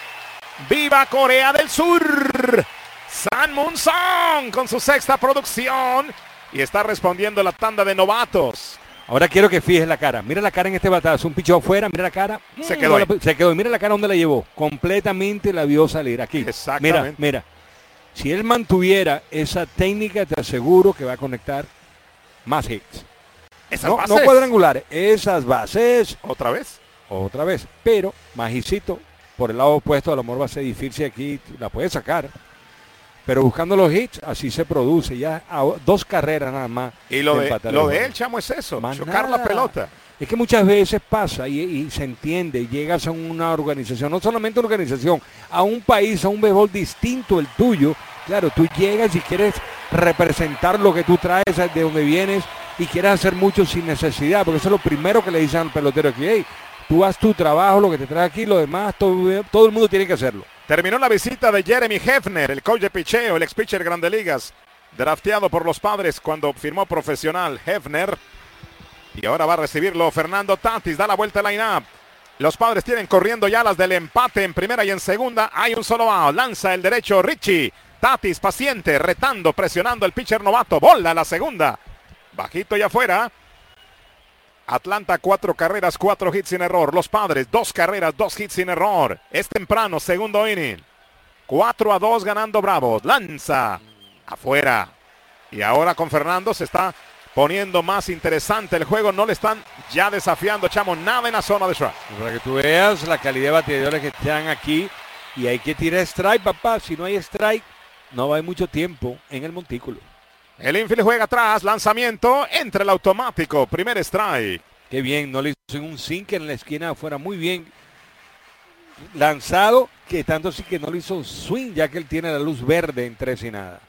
¡Viva Corea del Sur! San Moon Zong con su sexta producción. Y está respondiendo la tanda de novatos. Ahora quiero que fijes la cara. Mira la cara en este batazo. Un picheo afuera, mira la cara. Se quedó ahí. Se quedó. Mira la cara donde la llevó. Completamente la vio salir aquí. Exactamente. Mira, mira. Si él mantuviera esa técnica, te aseguro que va a conectar más hits. Esas no, bases. No cuadrangulares. Esas bases. ¿Otra vez? Otra vez. Pero, más hitsito, por el lado opuesto, a lo mejor va a ser difícil aquí. La puede sacar. Pero buscando los hits, así se produce. Ya a dos carreras nada más. Y lo de, lo de él, chamo, es eso. Más chocar nada. La pelota. Es que muchas veces pasa y, y se entiende. Llegas a una organización, no solamente una organización, a un país, a un béisbol distinto el tuyo. Claro, tú llegas y quieres representar lo que tú traes de donde vienes y quieres hacer mucho sin necesidad. Porque eso es lo primero que le dicen al pelotero aquí. Hey, tú haz tu trabajo, lo que te trae aquí, lo demás, todo, todo el mundo tiene que hacerlo. Terminó la visita de Jeremy Hefner, el coach de picheo, el ex pitcher Grandes Ligas, drafteado por los Padres cuando firmó profesional Hefner. Y ahora va a recibirlo Fernando Tatis, da la vuelta al line-up. Los Padres tienen corriendo ya las del empate en primera y en segunda. Hay un solo out, lanza el derecho Ritchie. Tatis paciente, retando, presionando el pitcher novato. Bola a la segunda. Bajito y afuera. Atlanta, cuatro carreras, cuatro hits sin error. Los Padres, dos carreras, dos hits sin error. Es temprano, segundo inning. cuatro a dos ganando Bravos. Lanza afuera. Y ahora con Fernando se está poniendo más interesante el juego. No le están ya desafiando, chamo, nada en la zona de strike. Para que tú veas la calidad de bateadores que están aquí. Y hay que tirar strike, papá. Si no hay strike, no va a haber mucho tiempo en el montículo. El infield juega atrás, lanzamiento, entra el automático, primer strike. Qué bien, no le hizo en un sinker en la esquina afuera, muy bien lanzado, que tanto sí que no le hizo swing, ya que él tiene la luz verde en tres y nada.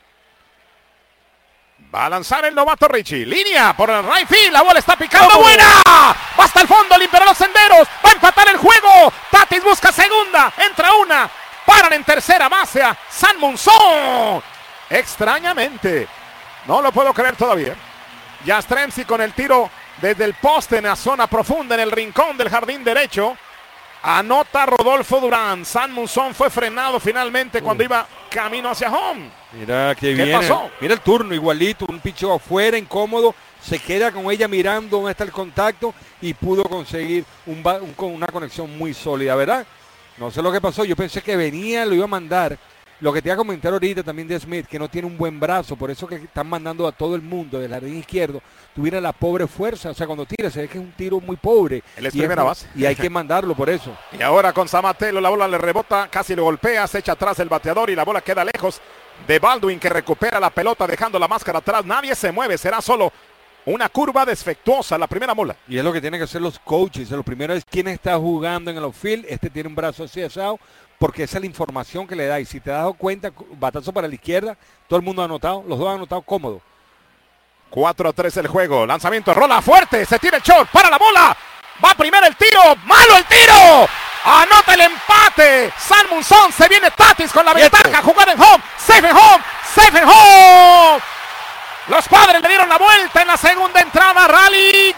Va a lanzar el novato Ritchie, línea por el right field, la bola está picando, ¡oh! ¡Buena! Va hasta el fondo, limpiará los senderos, va a empatar el juego, Tatis busca segunda, entra una, paran en tercera base a San Moon Zong. Extrañamente. No lo puedo creer todavía. Yastrzemski con el tiro desde el poste en la zona profunda, en el rincón del jardín derecho. Anota Rodolfo Durán. San Moon Zong fue frenado finalmente cuando uh. iba camino hacia home. Mira que ¿Qué viene. pasó? Mira el turno igualito, un picheo afuera, incómodo. Se queda con ella mirando dónde está el contacto y pudo conseguir un, un, una conexión muy sólida, ¿verdad? No sé lo que pasó. Yo pensé que venía, lo iba a mandar. Lo que te iba a comentar ahorita también de Smith, que no tiene un buen brazo, por eso que están mandando a todo el mundo del jardín izquierdo, tuviera la pobre fuerza, o sea, cuando tira se ve que es un tiro muy pobre. Él es y primera es, base. Y hay que mandarlo por eso. Y ahora con Samatelo, la bola le rebota, casi lo golpea, se echa atrás el bateador y la bola queda lejos de Baldwin, que recupera la pelota dejando la máscara atrás. Nadie se mueve, será solo una curva defectuosa, la primera bola. Y es lo que tienen que hacer los coaches. Lo primero es quién está jugando en el outfield. Este tiene un brazo así asado, porque esa es la información que le da. Y si te has dado cuenta, batazo para la izquierda, todo el mundo ha anotado, los dos han anotado cómodo. cuatro a tres el juego, lanzamiento, rola fuerte, se tira el short, para la bola, va primero el tiro, malo el tiro, anota el empate, San Moon Zong, se viene Tatis con la ventaja, jugada en home, safe en home, safe en home. Los Padres le dieron la vuelta en la segunda entrada, rally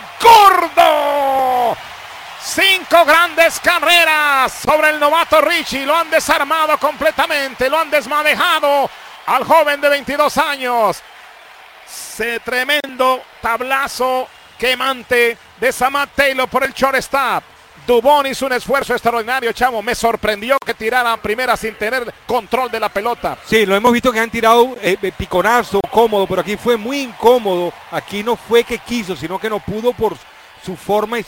gordo. Cinco grandes carreras sobre el novato Ritchie. Lo han desarmado completamente. Lo han desmadejado al joven de veintidós años. Se tremendo tablazo quemante de Samad Taylor por el shortstop. Dubón hizo un esfuerzo extraordinario, chavo. Me sorprendió que tirara primera sin tener control de la pelota. Sí, lo hemos visto que han tirado eh, piconazo, cómodo, pero aquí fue muy incómodo. Aquí no fue que quiso, sino que no pudo por su forma y